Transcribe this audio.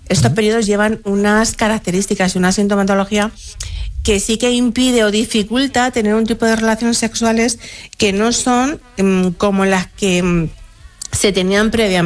estos periodos llevan unas características y una sintomatología que sí que impide o dificulta tener un tipo de relaciones sexuales que no son como las que se tenían previamente.